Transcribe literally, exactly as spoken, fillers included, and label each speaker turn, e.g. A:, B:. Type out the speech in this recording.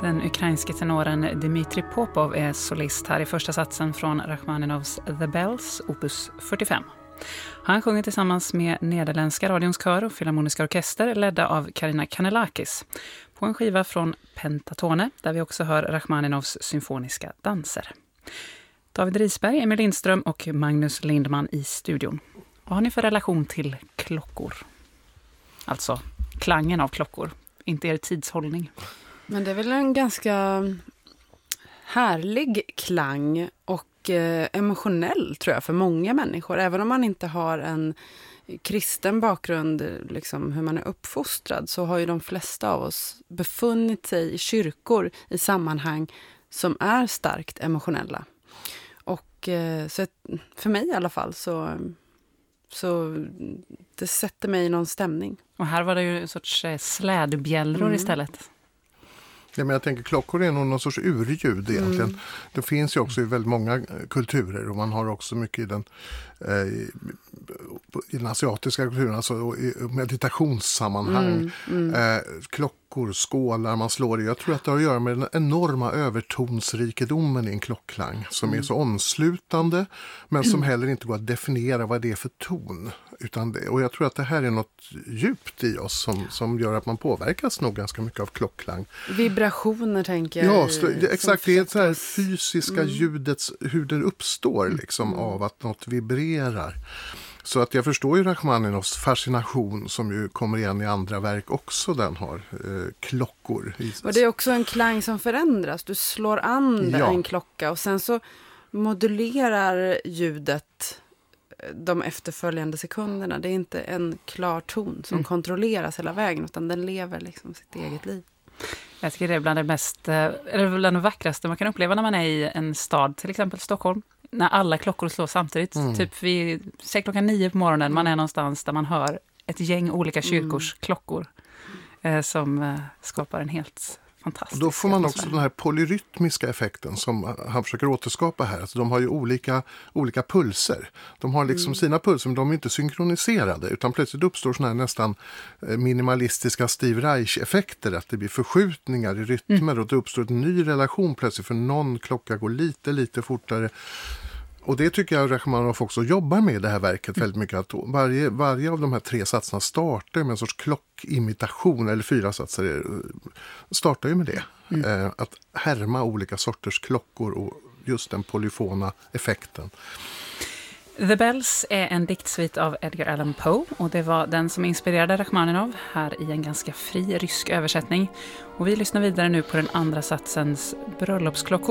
A: Den ukrainske tenoren Dmitri Popov är solist här i första satsen från Rachmaninovs The Bells, opus fyrtiofem. Han sjunger tillsammans med nederländska radions kör och filharmoniska orkester ledda av Karina Kanellakis på en skiva från Pentatone där vi också hör Rachmaninovs symfoniska danser. David Risberg, Emil Lindström och Magnus Lindman i studion. Vad har ni för relation till klockor? Alltså klangen av klockor, inte er tidshållning.
B: Men det är väl en ganska härlig klang och eh, emotionell tror jag för många människor. Även om man inte har en kristen bakgrund, liksom hur man är uppfostrad, så har ju de flesta av oss befunnit sig i kyrkor i sammanhang som är starkt emotionella. Och eh, så för mig i alla fall så, så det sätter mig i någon stämning.
A: Och här var det ju en sorts slädbjällror mm. istället.
C: Ja, men jag tänker klockor är nog någon sorts urljud egentligen. Mm. Det finns ju också i väldigt många kulturer och man har också mycket i den, eh, i den asiatiska kulturen, alltså i meditationssammanhang. Mm. Mm. Eh, klockor, skålar man slår i. Jag tror att det har att göra med den enorma övertonsrikedomen i en klockklang som mm. är så omslutande men som heller inte går att definiera vad det är för ton. Utan det, och jag tror att det här är något djupt i oss som, som gör att man påverkas nog ganska mycket av klockklang.
B: Vibrationer tänker jag.
C: Ja, det, exakt. Det är så här fysiska mm. ljudets, hur det uppstår liksom, mm. av att något vibrerar. Så att jag förstår ju Rachmaninovs fascination som ju kommer igen i andra verk också. Den har eh, klockor.
B: Och det är också en klang som förändras. Du slår an ja. en klocka och sen så modulerar ljudet de efterföljande sekunderna. Det är inte en klar ton som mm. kontrolleras hela vägen utan den lever liksom sitt eget liv.
A: Jag tycker det är bland det mest, eller bland det vackraste man kan uppleva när man är i en stad, till exempel Stockholm. När alla klockor slår samtidigt. Mm. Typ vid sex klockan nio på morgonen. Mm. Man är någonstans där man hör ett gäng olika kyrkors mm. klockor. Eh, som eh, skapar en helt fantastisk.
C: Och då får man också den här polyrytmiska effekten som han försöker återskapa här. Alltså de har ju olika, olika pulser. De har liksom mm. sina pulser men de är inte synkroniserade. Utan plötsligt uppstår såna här nästan minimalistiska Steve Reich-effekter. Att det blir förskjutningar i rytmer mm. och det uppstår en ny relation plötsligt för någon klocka går lite, lite fortare. Och det tycker jag Rachmaninoff också jobbar med i det här verket väldigt mycket. Att varje, varje av de här tre satserna startar med en sorts klockimitation, eller fyra satser startar ju med det. Mm. Att härma olika sorters klockor och just den polyfona effekten.
A: The Bells är en diktsvit av Edgar Allan Poe och det var den som inspirerade Rachmaninov här i en ganska fri rysk översättning. Och vi lyssnar vidare nu på den andra satsens bröllopsklockor.